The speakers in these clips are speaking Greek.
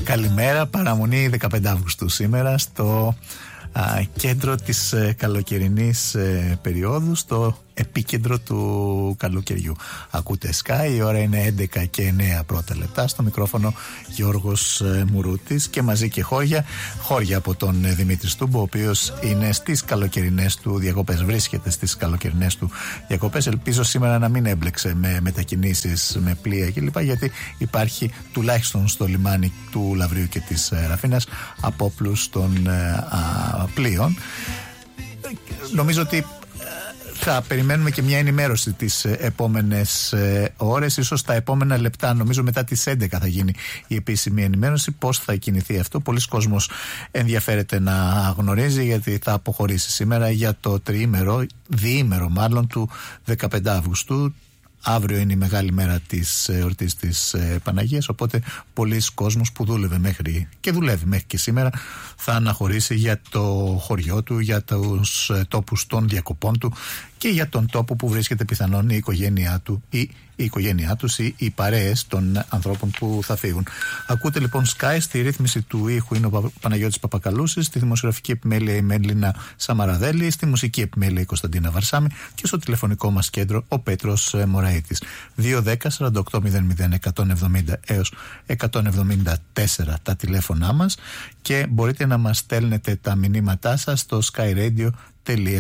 Καλημέρα, παραμονή 15 Αυγούστου σήμερα στο κέντρο της καλοκαιρινής περίοδου, στο επίκεντρο του καλοκαιριού. Ακούτε Sky, η ώρα είναι 11 και 9 πρώτα λεπτά. Στο μικρόφωνο Γιώργος Μουρούτης και μαζί και χώρια από τον Δημήτρη Στούμπο, ο οποίος είναι στις καλοκαιρινές του διακοπές, βρίσκεται στις καλοκαιρινές του διακοπές. Ελπίζω σήμερα να μην έμπλεξε με μετακινήσεις, με πλοία κλπ, γιατί υπάρχει τουλάχιστον στο λιμάνι του Λαυρίου και της Ραφίνας απόπλους των πλοίων. Νομίζω ότι θα περιμένουμε και μια ενημέρωση τις επόμενες ώρες, ίσως τα επόμενα λεπτά. Νομίζω μετά τις 11 θα γίνει η επίσημη ενημέρωση πώς θα κινηθεί αυτό. Πολλοί κόσμος ενδιαφέρεται να γνωρίζει, γιατί θα αποχωρήσει σήμερα για το διήμερο μάλλον του 15 Αυγούστου. Αύριο είναι η μεγάλη μέρα της εορτής της Παναγίας, οπότε πολλοί κόσμος που δουλεύει μέχρι και σήμερα θα αναχωρήσει για το χωριό του, για τους τόπους των διακοπών του και για τον τόπο που βρίσκεται πιθανόν η οικογένειά του ή η οικογένειά τους ή οι παρέες των ανθρώπων που θα φύγουν. Ακούτε λοιπόν Sky, στη ρύθμιση του ήχου είναι ο Παναγιώτης Παπακαλούσης, στη δημοσιογραφική επιμέλεια η Μέντλινα Σαμαραδέλη, στη μουσική επιμέλεια η Κωνσταντίνα Βαρσάμη και στο τηλεφωνικό μας κέντρο ο Πέτρος Μωραήτης. 210-48-00-170 έως 174 τα τηλέφωνά μας και μπορείτε να μας στέλνετε τα μηνύματά σας στο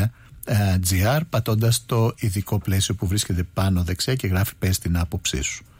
skyradio.gr πατώντας το ειδικό πλαίσιο που βρίσκεται πάνω δεξιά και γράφει «Πες την άποψή σου».